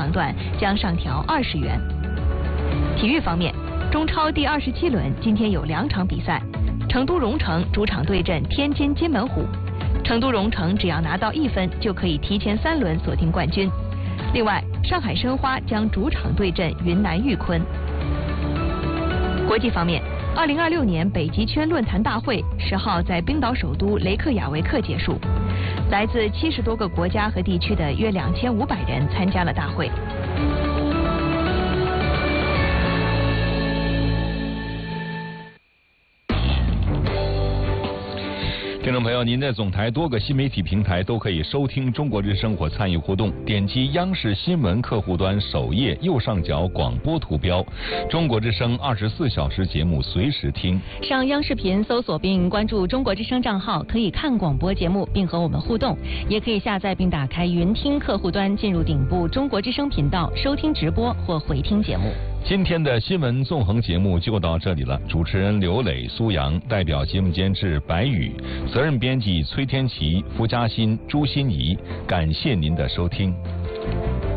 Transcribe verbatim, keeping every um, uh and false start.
场段将上调二十元。体育方面，中超第二十七轮今天有两场比赛，成都蓉城主场对阵天津津门虎，成都蓉城只要拿到一分就可以提前三轮锁定冠军。另外，上海申花将主场对阵云南玉坤。国际方面，二零二六年北极圈论坛大会十号在冰岛首都雷克雅维克结束，来自七十多个国家和地区的约两千五百人参加了大会。 听众朋友，您在总台多个新媒体平台都可以收听中国之声或参与互动，点击央视新闻客户端首页右上角广播图标，中国之声二十四小时节目随时听。 上央视频搜索并关注中国之声账号，可以看广播节目并和我们互动，也可以下载并打开云听客户端，进入顶部中国之声频道收听直播或回听节目。 今天的新闻纵横节目就到这里了，主持人刘磊、苏阳，代表节目监制白宇，责任编辑崔天琪、付嘉欣、朱欣怡，感谢您的收听。